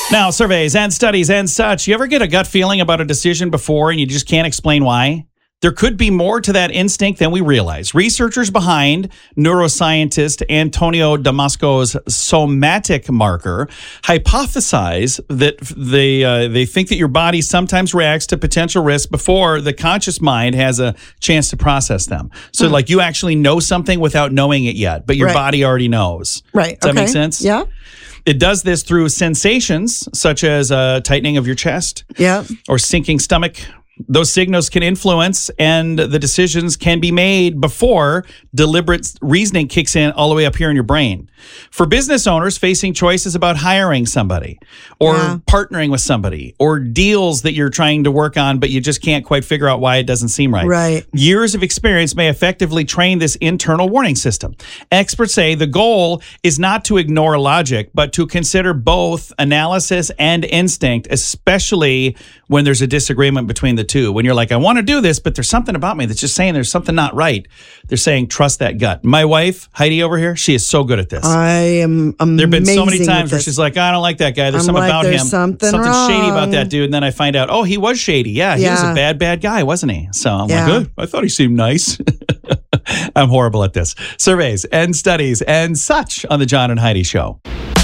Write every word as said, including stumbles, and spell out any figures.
Now, surveys and studies and such. You ever get a gut feeling about a decision before and you just can't explain why? There could be more to that instinct than we realize. Researchers behind neuroscientist Antonio Damasco's somatic marker hypothesize that they uh, they think that your body sometimes reacts to potential risks before the conscious mind has a chance to process them. So, hmm. like you actually know something without knowing it yet, but your right. body already knows. Right. Does okay. that make sense? Yeah. It does this through sensations such as a tightening of your chest, yeah, or sinking stomach. Those signals can influence, and the decisions can be made before deliberate reasoning kicks in all the way up here in your brain. For business owners facing choices about hiring somebody or yeah. partnering with somebody or deals that you're trying to work on, but you just can't quite figure out why it doesn't seem right. Right. Years of experience may effectively train this internal warning system. Experts say the goal is not to ignore logic, but to consider both analysis and instinct, especially when there's a disagreement between the two. When you're like, I want to do this, but there's something about me that's just saying there's something not right. They're saying, trust that gut. My wife, Heidi over here, she is so good at this. I am amazing. There have been so many times where she's like, I don't like that guy. There's I'm something like, about there's him. Something, something wrong. shady about that dude. And then I find out, oh, he was shady. Yeah, he yeah. was a bad, bad guy, wasn't he? So I'm yeah. like, oh, I thought he seemed nice. I'm horrible at this. Surveys and studies and such on the John and Heidi Show.